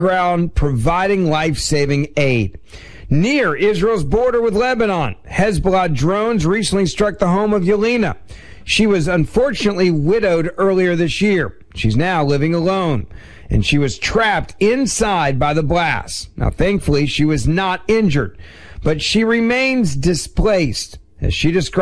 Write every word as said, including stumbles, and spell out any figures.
ground providing life-saving aid. Near Israel's border with Lebanon, Hezbollah drones recently struck the home of Yelena. She was unfortunately widowed earlier this year. She's now living alone, and she was trapped inside by the blast. Now, thankfully, she was not injured, but she remains displaced, as she described.